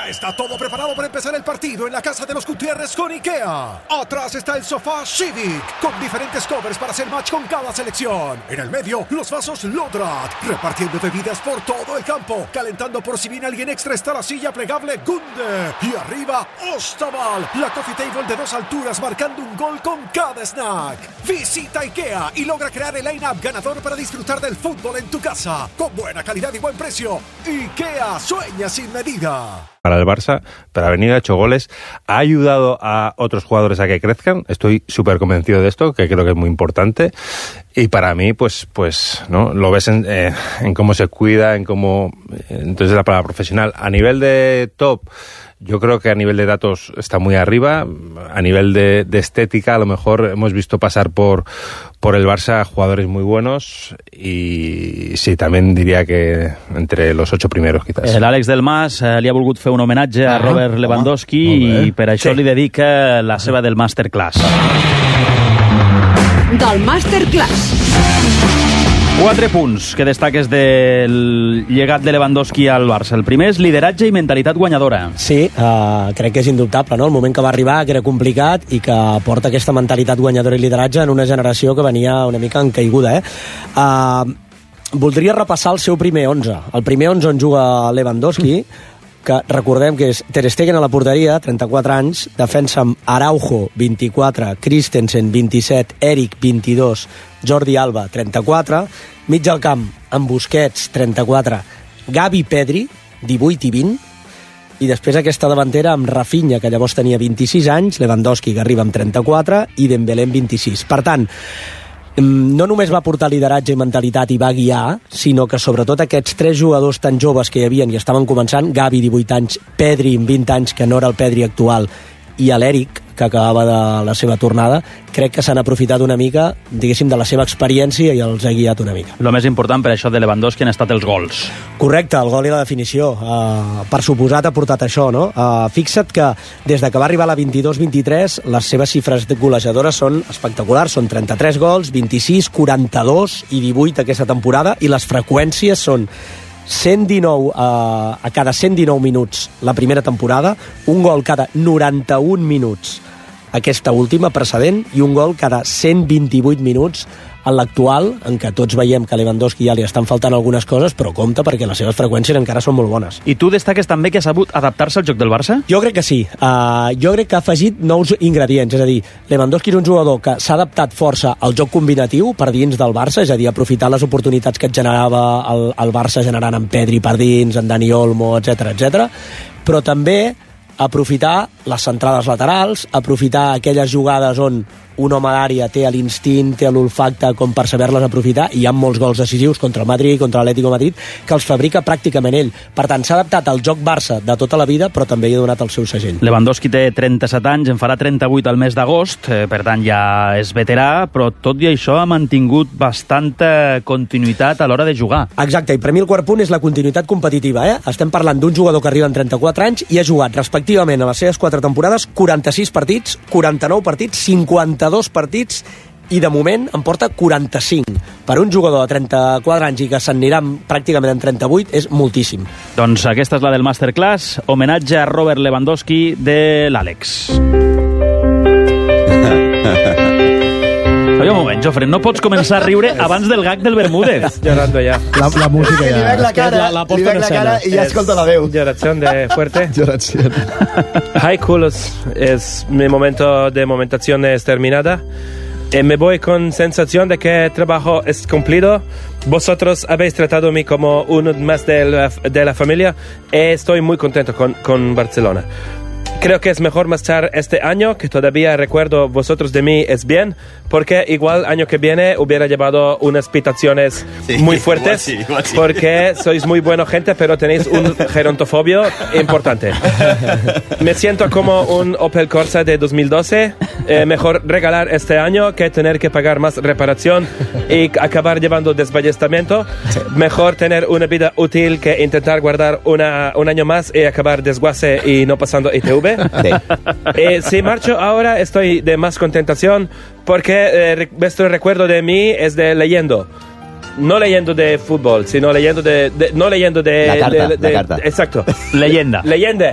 Ya está todo preparado para empezar el partido en la casa de los Gutiérrez con IKEA. Atrás está el sofá Civic, con diferentes covers para hacer match con cada selección. En el medio, los vasos Lodrat, repartiendo bebidas por todo el campo. Calentando por si viene alguien extra está la silla plegable Gunde. Y arriba, Ostaval, la coffee table de 2 alturas marcando un gol con cada snack. Visita IKEA y logra crear el line-up ganador para disfrutar del fútbol en tu casa. Con buena calidad y buen precio. IKEA, sueña sin medida. Para el Barça, pero ha venido, ha hecho goles, ha ayudado a otros jugadores a que crezcan. Estoy súper convencido de esto, que creo que es muy importante. Y para mí, pues no lo ves en cómo se cuida, en cómo... Entonces la palabra profesional. A nivel de top, yo creo que a nivel de datos está muy arriba. A nivel de estética, a lo mejor hemos visto pasar por el Barça jugadores muy buenos y sí, también diria que entre los 8 primeros, quizás. L'Àlex Del Mas li ha volgut fer un homenatge a Robert Lewandowski i per això li dedica la seva del Masterclass. Del Masterclass. 4 punts que destaques del llegat de Lewandowski al Barça. El primer és lideratge i mentalitat guanyadora. Sí, crec que és indubtable, no? El moment que va arribar, que era complicat i que porta aquesta mentalitat guanyadora i lideratge en una generació que venia una mica en caiguda, Voldria repassar el seu primer 11. El primer 11 on juga Lewandowski, que recordem que és Ter Stegen a la porteria, 34 anys, defensa amb Araujo, 24, Christensen, 27, Eric, 22, Jordi Alba, 34, mig al camp amb Busquets, 34, Gavi, Pedri, 18 i 20, i després aquesta davantera amb Rafinha, que llavors tenia 26 anys, Lewandowski, que arriba amb 34, i Dembélé amb 26. Per tant, no només va portar lideratge i mentalitat i va guiar, sinó que sobretot aquests 3 jugadors tan joves que hi havien i estaven començant, Gavi 18 anys, Pedri amb 20 anys, que no era el Pedri actual, i l'Eric, que acabava de la seva tornada, crec que s'han aprofitat una mica, diguéssim, de la seva experiència i els ha guiat una mica. El més important per això de Lewandowski han estat els gols. Correcte, el gol i la definició. Per suposat ha portat això, no? Fixa't que des de que va arribar a la 22-23 les seves xifres golejadores són espectaculars, són 33 gols, 26, 42 i 18 aquesta temporada, i les freqüències són 119 a cada 119 minuts la primera temporada, un gol cada 91 minuts aquesta última precedent i un gol cada 128 minuts en l'actual, en què tots veiem que a Lewandowski ja li estan faltant algunes coses, però compte perquè les seves freqüències encara són molt bones. I tu destaques també que ha sabut adaptar-se al joc del Barça? Jo crec que sí. Jo crec que ha afegit nous ingredients, és a dir, Lewandowski és un jugador que s'ha adaptat força al joc combinatiu per dins del Barça, és a dir, aprofitar les oportunitats que et generava el Barça generant en Pedri per dins, en Dani Olmo, etc, però també aprofitar les centrades laterals, aprofitar aquelles jugades on un home d'àrea té l'instint, té l'olfacte com per saber-les aprofitar, i hi ha molts gols decisius contra el Madrid, contra l'Atlético de Madrid, que els fabrica pràcticament ell. Per tant, s'ha adaptat al joc Barça de tota la vida, però també hi ha donat el seu segell. Lewandowski té 37 anys, en farà 38 al mes d'agost, per tant ja és veterà, però tot i això ha mantingut bastanta continuïtat a l'hora de jugar. Exacte, i per mi el quart punt és la continuïtat competitiva. Estem parlant d'un jugador que arriba en 34 anys i ha jugat respectivament a les seves 4 temporades 46 partits, 49 partits, 52 partits, i de moment en porta 45. Per un jugador de 34 anys i que s'anirà pràcticament en 38 és moltíssim. Doncs aquesta és la del Masterclass, homenatge a Robert Lewandowski de l'Àlex. Oye, un moment, Jofre, no pots començar a riure abans del gag del Bermúdez. Llorando ya. La música ya. Li veig la cara, li veig la cara i ja escolta la veu. Lloración de fuerte. Lloración. Hi, culos. Es mi momento de momentación es terminada. Me voy con sensación de que el trabajo es cumplido. Vosotros habéis tratado a mí como uno más de la familia. Estoy muy contento con Barcelona. Creo que es mejor marchar este año, que todavía recuerdo vosotros de mí es bien, porque igual año que viene hubiera llevado unas pitaciones muy fuertes, igual sí. Porque sois muy buena gente, pero tenéis un gerontofobio importante. Me siento como un Opel Corsa de 2012, mejor regalar este año que tener que pagar más reparación y acabar llevando desballestamiento. Mejor tener una vida útil que intentar guardar un año más y acabar desguace y no pasando ITV. Sí. Si marcho ahora estoy de más contentación porque vuestro recuerdo de mí es de leyendo. No leyendo de fútbol, sino leyendo de no leyendo de... La carta. Exacto. Leyenda.